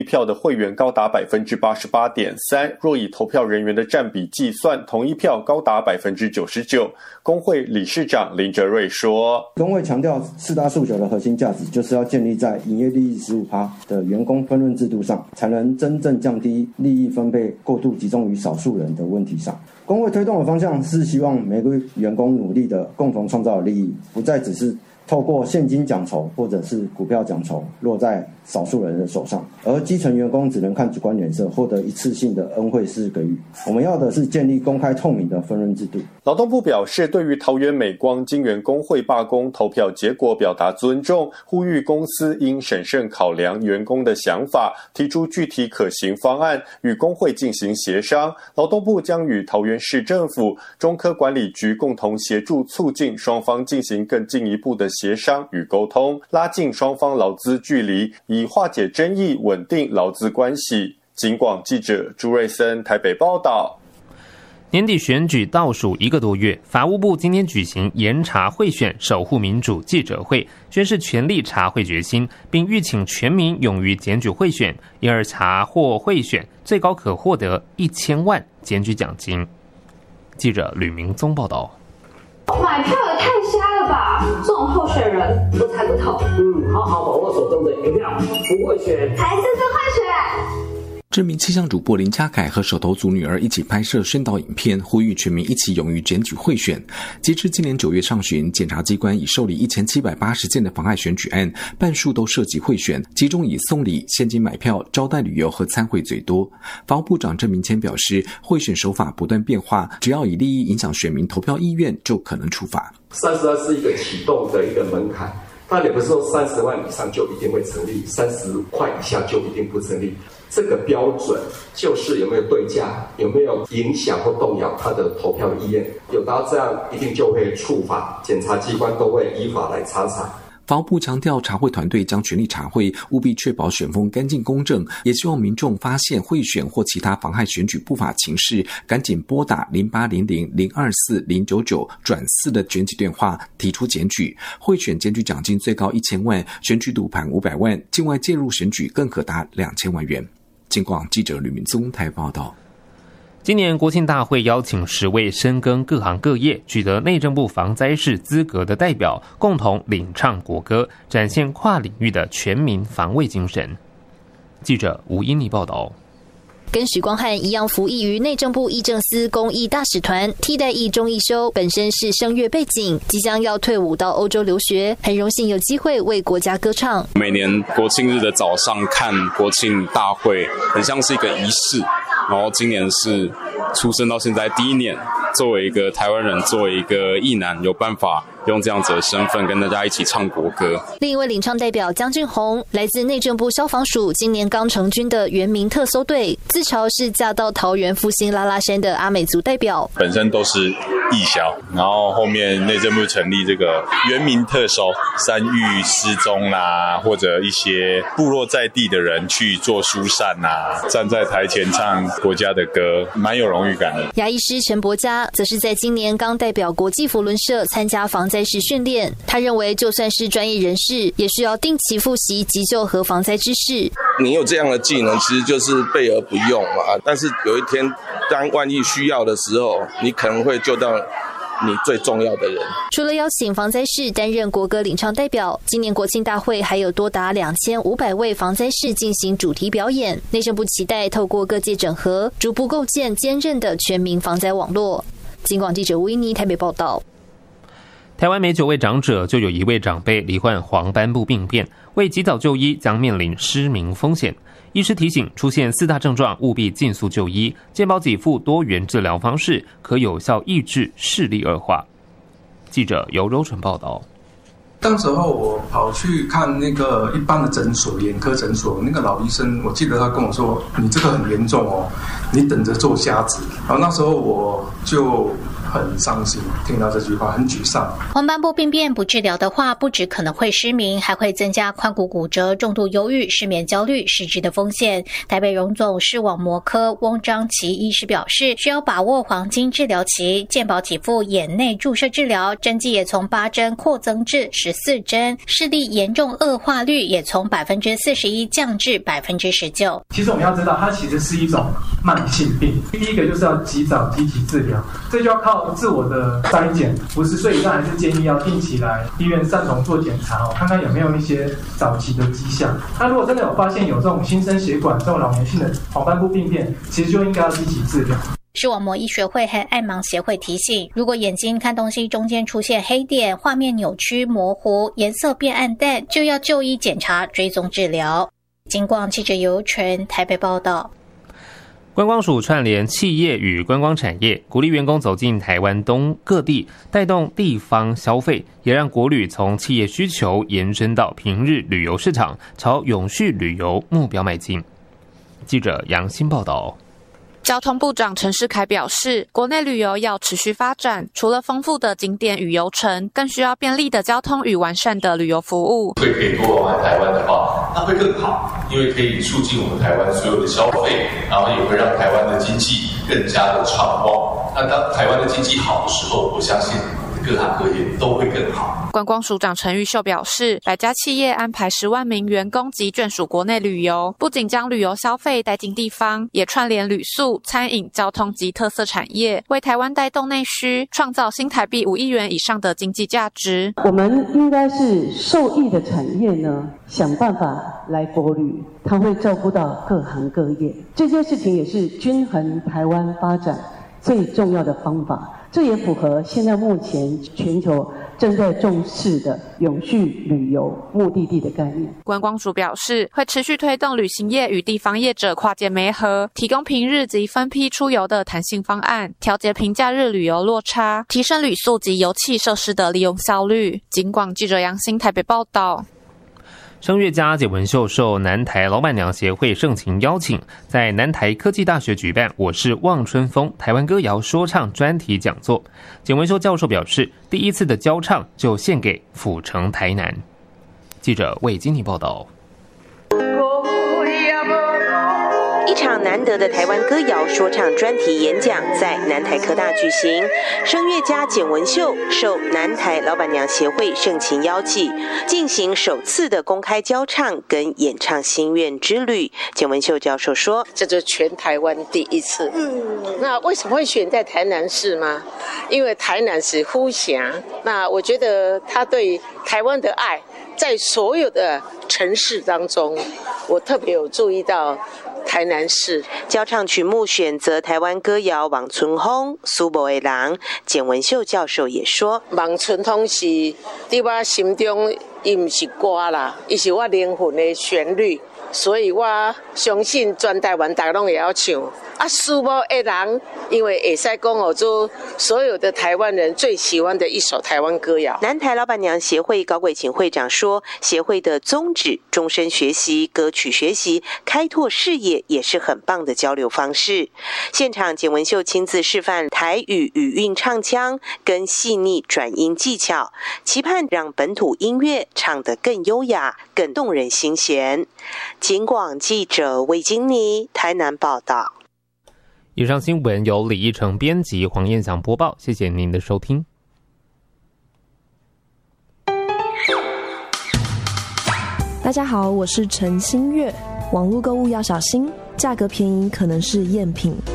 票的会员高达 88.3%， 若以投票人员的占比计算，同一票高达 99%。 工会理事长林哲瑞说， 工会强调4大诉求的核心价值就是要建立在营业利益 15% 的员工分润制度上，才能真正降低利益分配过度集中于少数人的问题上。工会推动的方向是希望每个员工努力的共同创造利益，不再只是透过现金奖酬或者是股票奖酬落在少数人的手上，而基层员工只能看主观脸色，获得一次性的恩惠式给予。我们要的是建立公开透明的分润制度。 劳动部表示，对于桃园美光晶圆工会罢工投票结果表达尊重，呼吁公司应审慎考量员工的想法，提出具体可行方案，与工会进行协商。劳动部将与桃园市政府、中科管理局共同协助促进双方进行更进一步的协商与沟通，拉近双方劳资距离，以化解争议，稳定劳资关系。警广记者朱瑞森台北报道。 年底选举倒数1个多月，法务部今天举行严查贿选守护民主记者会，宣示全力查贿决心，并吁请全民勇于检举贿选，因而查获贿选最高可获得1000万检举奖金。记者吕明宗报道。 买票也太瞎了吧！这种候选人我猜不透。 好好把握手中的一票，不会选还是不会选。 知名气象主播林嘉凯和手头族女儿一起拍摄宣导影片，呼吁全民一起勇于检举贿选。截至今年9月上旬，检察机关已受理1780件的妨碍选举案，半数都涉及贿选，其中以送礼、现金买票、招待旅游和参会最多。法务部长郑明谦表示，贿选手法不断变化，只要以利益影响选民投票意愿，就可能处罚。 30万是一个启动的一个门槛，但也不是说30万以上就一定会成立，30块以下就一定不成立。这个标准就是有没有对价，有没有影响或动摇他的投票意愿，有达到这样一定就会处罚，检察机关都会依法来查查。 法务部强调，查贿团队将全力查贿，务必确保选风干净公正，也希望民众发现贿选或其他妨害选举不法情事，赶紧拨打0800-024-099-4的检举电话提出检举。贿选检举奖金最高1000万，选举赌盘500万，境外介入选举更可达2000万元。警广记者吕明宗台报道。 今年国庆大会邀请10位深耕各行各业、取得内政部防灾士资格的代表，共同领唱国歌，展现跨领域的全民防卫精神。记者吴英妮报道。 跟许光汉一样服役于内政部议政司公益大使团，替代役钟义修本身是声乐背景，即将要退伍到欧洲留学，很荣幸有机会为国家歌唱。 每年国庆日的早上看国庆大会，很像是一个仪式，然后今年是出生到现在第1年，作为一个台湾人，作为一个役男，有办法用这样子的身份跟大家一起唱国歌。 另一位领唱代表江俊宏，来自内政部消防署今年刚成军的原民特搜队，自嘲是嫁到桃园复兴拉拉山的阿美族代表， 本身都是义消，然后后面内政部成立这个原民特搜，山域失踪啦，或者一些部落在地的人去做疏散啊，站在台前唱国家的歌，蛮有荣誉感的。 牙医师陈伯嘉则是在今年刚代表国际扶轮社参加防灾士训练，他认为就算是专业人士，也需要定期复习急救和防灾知识。 你有这样的技能，其实就是备而不用嘛。但是有一天，当万一需要的时候，你可能会救到你最重要的人。 除了邀请防灾士担任国歌领唱代表，今年国庆大会还有多达2500位防灾士进行主题表演。内政部期待透过各界整合，逐步构建坚韧的全民防灾网络。警广记者吴英妮台北报道。 台湾每9位长者就有1位长辈罹患黄斑部病变，为及早就医将面临失明风险。医师提醒，出现4大症状务必尽速就医，健保给付多元治疗方式，可有效抑制视力恶化。记者由柔纯报道。 当时候我跑去看那个一般的诊所，眼科诊所，那个老医生，我记得他跟我说：“你这个很严重哦，你等着做瞎子。”然后那时候我就很伤心，听到这句话很沮丧。 黄斑部病变不治疗的话，不只可能会失明，还会增加髋骨骨折、重度忧郁、失眠焦虑、失智的风险。台北荣总视网膜科翁章琪医师表示，需要把握黄金治疗期，健保给付眼内注射治疗，针剂也从8针扩增至14针，视力严重恶化率也从41%降至19%。 其实我们要知道，它其实是一种慢性病。第一个就是要及早积极治疗，这就要靠自我的筛检，50岁以上还是建议要定期来医院散瞳做检查看看有没有一些早期的迹象。那如果真的有发现有这种新生血管这种老年性的黄斑部病变，其实就应该要积极治疗。 视网膜医学会和爱盲协会提醒，如果眼睛看东西中间出现黑点、画面扭曲模糊、颜色变暗淡，就要就医检查追踪治疗。金广记者尤纯台北报道。 观光署串联企业与观光产业，鼓励员工走进台湾东各地，带动地方消费，也让国旅从企业需求延伸到平日旅游市场，朝永续旅游目标迈进。记者杨欣报道。 交通部长陈世凯表示，国内旅游要持续发展，除了丰富的景点与游程，更需要便利的交通与完善的旅游服务。 可以多玩台湾的话，那会更好，因为可以促进我们台湾所有的消费，然后也会让台湾的经济更加的畅旺。那当台湾的经济好的时候，我相信各行各业都会更好。 观光署长陈玉秀表示，100家企业安排10万名员工及眷属国内旅游，不仅将旅游消费带进地方，也串联旅宿、餐饮、交通及特色产业，为台湾带动内需，创造新台币5亿元以上的经济价值。 我们应该是受益的产业呢，想办法来国旅，它会照顾到各行各业。这件事情也是均衡台湾发展最重要的方法。这也符合现在目前全球正在重视的永续旅游目的地的概念。 观光署表示，会持续推动旅行业与地方业者跨界媒合，提供平日及分批出游的弹性方案，调节平假日旅游落差，提升旅宿及游憩设施的利用效率。警广记者杨欣台北报道。 声乐家简文秀受南台老板娘协会盛情邀请，在南台科技大学举办我是望春风台湾歌谣说唱专题讲座。简文秀教授表示，第一次的教唱就献给府城台南。记者魏金妮报道。 一场难得的台湾歌谣说唱专题演讲在南台科大举行，声乐家简文秀受南台老板娘协会盛情邀请，进行首次的公开教唱跟演唱心愿之旅。简文秀教授说， 这就是全台湾第一次。那为什么会选在台南市吗？因为台南是呼峡，那我觉得他对台湾的爱在所有的城市当中，我特别有注意到台南市。 教唱曲目选择台湾歌谣《望春风》，苏博的人简文秀教授也说， 《望春风》是在我心中，伊不是歌啦，伊是我灵魂的旋律，所以我相信全台湾大家拢会晓唱。苏博的人，因为会使讲出所有的台湾人最喜欢的一首台湾歌谣。 南台老板娘协会高贵琴会长说，协会的宗旨终身学习、歌曲学习、开拓视野，也是很棒的交流方式。现场简文秀亲自示范台语语韵唱腔跟细腻转音技巧，期盼让本土音乐唱得更优雅、更动人心弦。警广记者魏金妮台南报道。 以上新闻由李义成编辑，黄燕祥播报，谢谢您的收听。 大家好，我是陈新月。网络购物要小心，价格便宜可能是赝品。